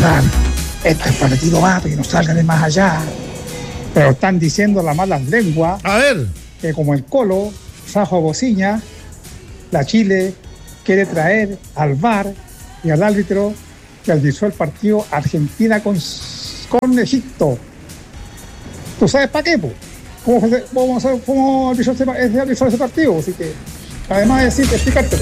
pasar. Esto es para retiro más, que no salgan de más allá. Pero están diciendo las malas lenguas. A ver. Que como el Colo trajo a Bociña, la Chile quiere traer al VAR y al árbitro que arbitrar el partido Argentina con Egipto. ¿Tú sabes para qué, po? ¿Cómo arbitrar ese partido? Así que, además de decirte, explicártelo.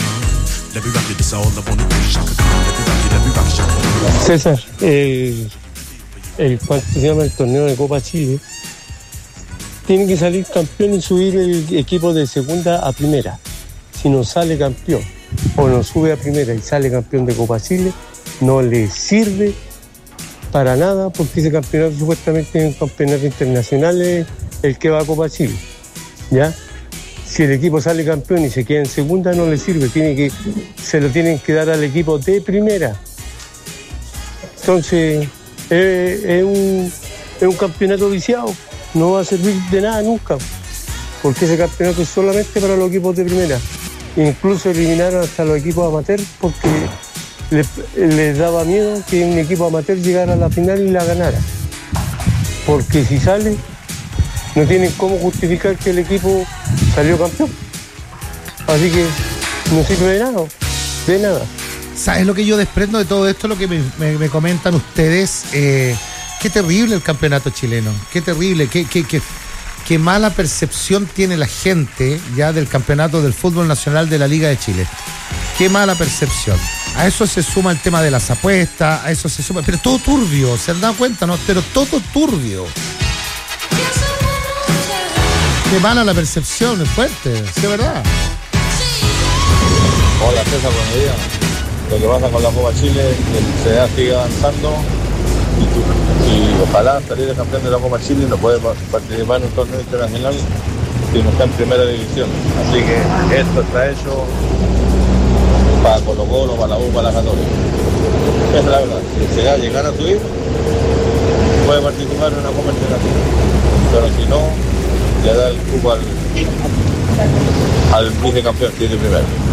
César, ¿cuánto se llama el torneo de Copa Chile? Tiene que salir campeón y subir el equipo de segunda a primera. Si no sale campeón o no sube a primera y sale campeón de Copa Chile, no le sirve para nada, porque ese campeonato supuestamente es un campeonato internacional el que va a Copa Chile, ¿ya? Si el equipo sale campeón y se queda en segunda, no le sirve, se lo tienen que dar al equipo de primera. Entonces, es un campeonato viciado, no va a servir de nada nunca, porque ese campeonato es solamente para los equipos de primera. Incluso eliminaron hasta los equipos amateur porque les daba miedo que un equipo amateur llegara a la final y la ganara. Porque si sale, no tienen cómo justificar que el equipo salió campeón. Así que no sirve de nada. ¿Sabes lo que yo desprendo de todo esto? Lo que me comentan ustedes. Qué terrible el campeonato chileno. Qué terrible. Qué mala percepción tiene la gente ya del campeonato del fútbol nacional de la Liga de Chile. Qué mala percepción. A eso se suma el tema de las apuestas, a eso se suma, pero todo turbio, ¿se han dado cuenta? ¿No? Pero todo turbio. Qué mala la percepción, es fuerte, ¿sí es verdad? Hola César, buenos días. Lo que pasa con la Copa Chile, que el CDA sigue avanzando y ojalá salir de campeón de la Copa Chile no puede participar en un torneo internacional si no está en primera división. Así que esto está hecho para Colo-Colo, para la U, para la Católica. Es la verdad, si el CDA llegara a subir, puede participar en una Copa internacional. Pero si no, le da el cupo al vicecampeón, que es el primero.